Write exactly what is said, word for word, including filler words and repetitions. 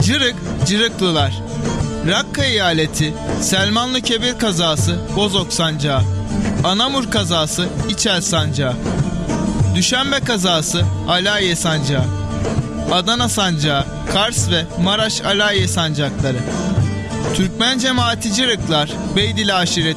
Cırık, Cırıklılar. Rakka eyaleti, Selmanlı Kebir kazası, Bozok sancağı. Anamur kazası, İçel sancağı. Düşenbe kazası, Alaye sancağı. Adana sancağı, Kars ve Maraş Alaye sancakları. Türkmen cemaati Cırıklar, Beydili aşiret